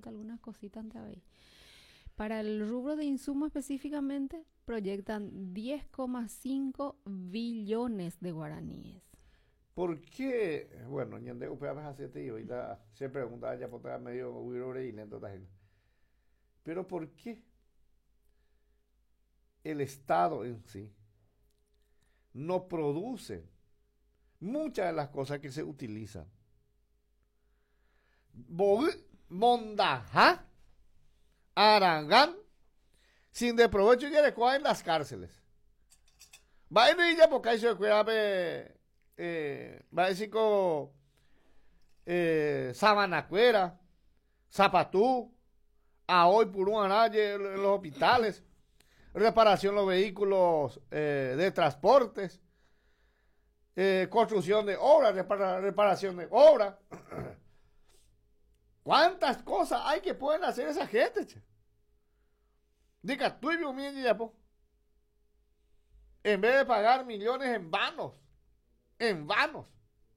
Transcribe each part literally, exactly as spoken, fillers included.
falta algunas cositas antes de ahí. Para el rubro de insumos específicamente, proyectan diez coma cinco billones de guaraníes. ¿Por qué? Bueno, ñande upeabas hace y ahorita se preguntaba ya por estar medio huirore y lento también. Pero ¿por qué el Estado en sí no produce muchas de las cosas que se utilizan? Bog, Mondaja, Arangán, sin de provecho y que en las cárceles. Va a ir ya porque hay se cuida eh, va a decir como eh, Sabanacuera, Zapatú, a hoy por un anaye en los hospitales, reparación de los vehículos eh, de transportes, eh, construcción de obras, repara, reparación de obras. ¿Cuántas cosas hay que pueden hacer esa gente? Che? Diga, tú y yo, mi po. En vez de pagar millones en vanos, en vanos.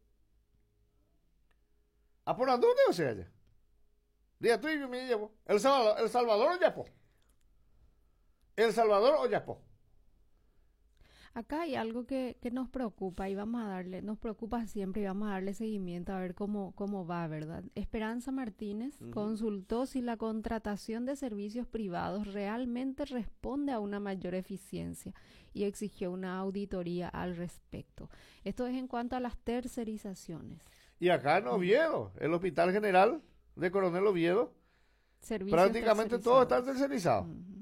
¿A por dónde o sea ya? Diga, tú y yo, mi po. El Salvador, el Salvador o Yapo. El Salvador o Yapo. Acá hay algo que, que nos preocupa y vamos a darle, nos preocupa siempre y vamos a darle seguimiento a ver cómo, cómo va, ¿verdad? Esperanza Martínez uh-huh. consultó si la contratación de servicios privados realmente responde a una mayor eficiencia y exigió una auditoría al respecto. Esto es en cuanto a las tercerizaciones. Y acá en Oviedo, el Hospital General de Coronel Oviedo, servicios prácticamente todo está tercerizado. Uh-huh.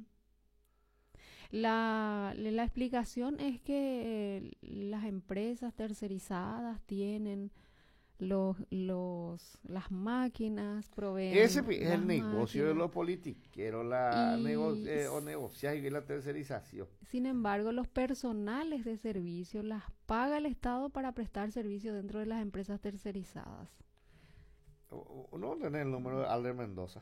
La, la explicación es que eh, las empresas tercerizadas tienen los, los, las máquinas, proveen. Ese es el negocio máquinas. De los politiqueros, la y, nego, eh, o negociar y la tercerización. Sin embargo, los personales de servicio las paga el Estado para prestar servicio dentro de las empresas tercerizadas. ¿No tenés el número de Alder Mendoza?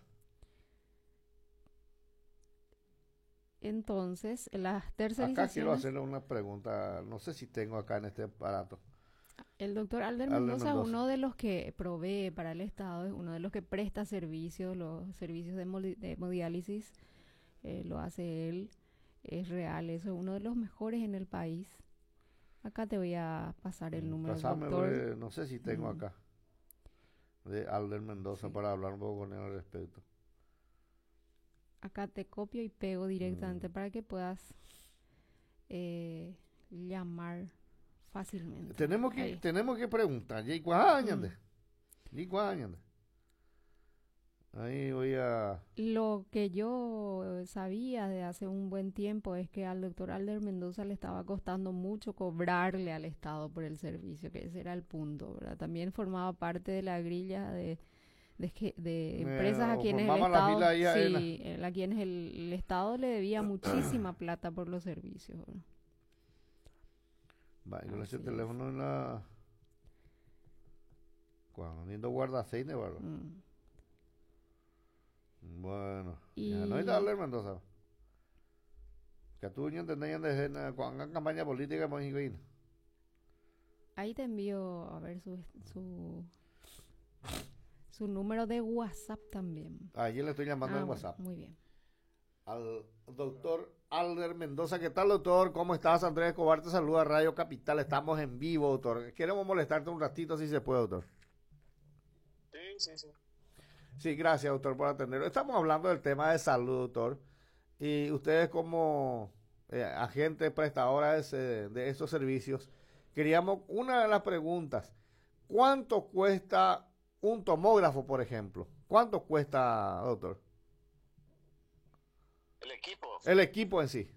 Entonces, las tercerizaciones... Acá quiero hacerle una pregunta, no sé si tengo acá en este aparato. El doctor Alder Mendoza, Mendoza, uno de los que provee para el Estado, es uno de los que presta servicios, los servicios de, modi- de hemodiálisis, eh, lo hace él, es real, eso es uno de los mejores en el país. Acá te voy a pasar el número del doctor. De, no sé si tengo mm. acá, de Alder Mendoza, sí. Para hablar un poco con él al respecto. Acá te copio y pego directamente mm. para que puedas eh, llamar fácilmente. Tenemos que, Ahí. tenemos que preguntar. ¿Y cuándo? ¿Y cuándo? Ahí voy a... Lo que yo sabía de hace un buen tiempo es que al doctor Alder Mendoza le estaba costando mucho cobrarle al Estado por el servicio, que ese era el punto, ¿verdad? También formaba parte de la grilla de... De, que, de empresas eh, a quienes el Estado sí, a quienes el, el Estado le debía muchísima plata por los servicios. ¿No? Vaya, con ese teléfono en la cuando niendo guarda aceite, ¿verdad? Mm. Bueno, y... ya no hay darle Mendoza. Que tú no entendías de cuando campaña política en México. Ahí te envío a ver su su Su número de WhatsApp también. Ayer le estoy llamando ah, en WhatsApp. Muy bien. Al doctor Alder Mendoza. ¿Qué tal, doctor? ¿Cómo estás? Andrés Escobar te saluda, Radio Capital. Estamos en vivo, doctor. Queremos molestarte un ratito, si se puede, doctor. Sí, sí, sí. Sí, gracias, doctor, por atenderlo. Estamos hablando del tema de salud, doctor. Y ustedes como eh, agentes prestadores eh, de estos servicios, queríamos, una de las preguntas, ¿cuánto cuesta un tomógrafo, por ejemplo? ¿Cuánto cuesta, doctor? El equipo. El equipo en sí.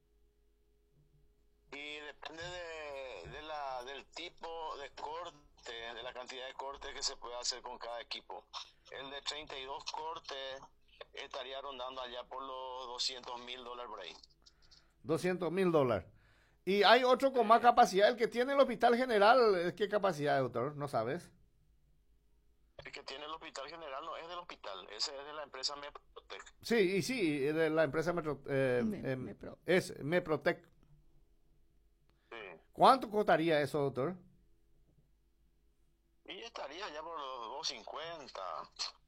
Y depende de, de la, del tipo de corte, de la cantidad de cortes que se puede hacer con cada equipo. El de treinta y dos cortes estaría rondando allá por los doscientos mil dólares por ahí. doscientos mil dólares. Y hay otro con más capacidad. El que tiene el Hospital General, ¿qué capacidad, doctor? ¿No sabes? El que tiene el Hospital General no es del hospital, ese es de la empresa Meprotec. Sí, y sí, de la empresa Metro, eh, Me, eh, Mepro. es Meprotec. Sí. ¿Cuánto costaría eso, doctor? Y estaría ya por los doscientos cincuenta,